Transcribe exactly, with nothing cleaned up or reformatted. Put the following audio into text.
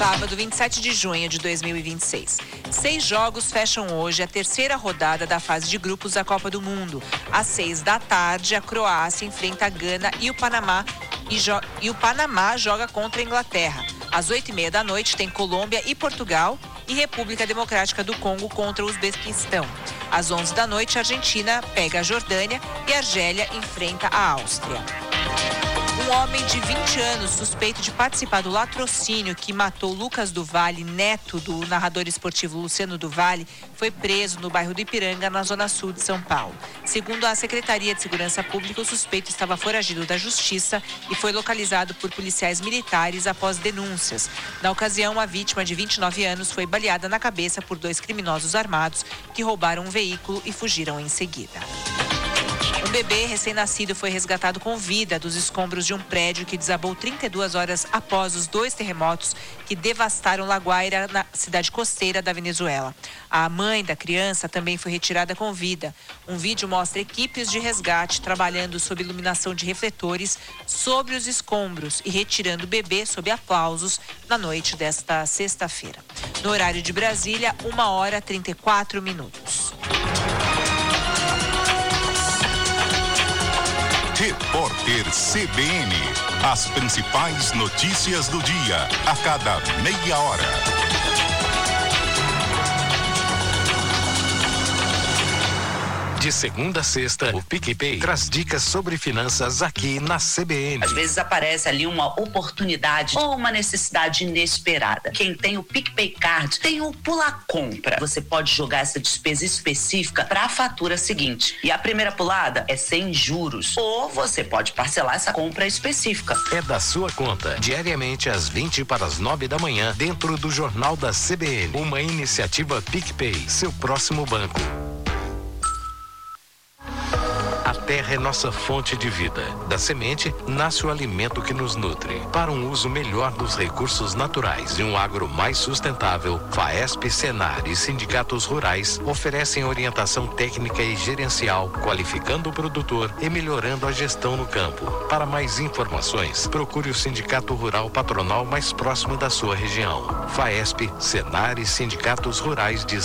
Sábado, vinte e sete de junho de dois mil e vinte e seis. Seis jogos fecham hoje a terceira rodada da fase de grupos da Copa do Mundo. Às seis da tarde, a Croácia enfrenta a Gana e o Panamá e, jo- e o Panamá joga contra a Inglaterra. Às oito e meia da noite tem Colômbia e Portugal e República Democrática do Congo contra o Uzbequistão. Às onze da noite, a Argentina pega a Jordânia e a Argélia enfrenta a Áustria. Um homem de vinte anos, suspeito de participar do latrocínio que matou Lucas do Vale, neto do narrador esportivo Luciano do Vale, foi preso no bairro do Ipiranga, na zona sul de São Paulo. Segundo a Secretaria de Segurança Pública, o suspeito estava foragido da Justiça e foi localizado por policiais militares após denúncias. Na ocasião, a vítima de vinte e nove anos foi baleada na cabeça por dois criminosos armados que roubaram um veículo e fugiram em seguida. Um bebê recém-nascido foi resgatado com vida dos escombros de um prédio que desabou trinta e duas horas após os dois terremotos que devastaram La Guaira, na cidade costeira da Venezuela. A mãe da criança também foi retirada com vida. Um vídeo mostra equipes de resgate trabalhando sob iluminação de refletores sobre os escombros e retirando o bebê sob aplausos na noite desta sexta-feira. No horário de Brasília, uma hora e trinta e quatro minutos. Repórter C B N. As principais notícias do dia, a cada meia hora. De segunda a sexta, o PicPay traz dicas sobre finanças aqui na C B N. Às vezes aparece ali uma oportunidade ou uma necessidade inesperada. Quem tem o PicPay Card tem o Pula Compra. Você pode jogar essa despesa específica para a fatura seguinte. E a primeira pulada é sem juros. Ou você pode parcelar essa compra específica. É da sua conta, diariamente às vinte para as nove da manhã, dentro do Jornal da C B N. Uma iniciativa PicPay, seu próximo banco. A terra é nossa fonte de vida. Da semente, nasce o alimento que nos nutre. Para um uso melhor dos recursos naturais e um agro mais sustentável, FAESP, Senar e sindicatos rurais oferecem orientação técnica e gerencial, qualificando o produtor e melhorando a gestão no campo. Para mais informações, procure o sindicato rural patronal mais próximo da sua região. FAESP, Senar e sindicatos rurais de